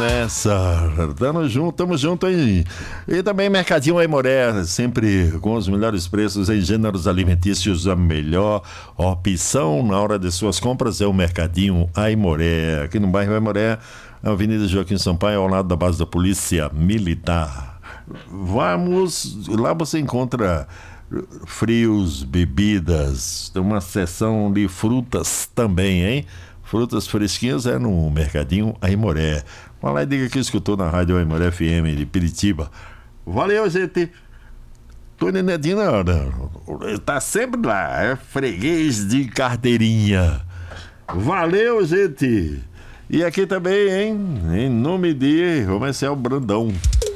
nessa. Tamo junto aí. E também Mercadinho Aimoré, sempre com os melhores preços em gêneros alimentícios. A melhor opção na hora de suas compras é o Mercadinho Aimoré. Aqui no bairro Aimoré, Avenida Joaquim Sampaio, ao lado da base da Polícia Militar. Vamos, lá você encontra frios, bebidas, tem uma seção de frutas também, hein? Frutas fresquinhas é no Mercadinho Aimoré. Vai lá e diga que escutou na Rádio Aimoré FM de Piritiba. Valeu, gente! Tony Nedinho tá sempre lá, é freguês de carteirinha. Valeu, gente! E aqui também, hein? Em nome de Comercial Brandão.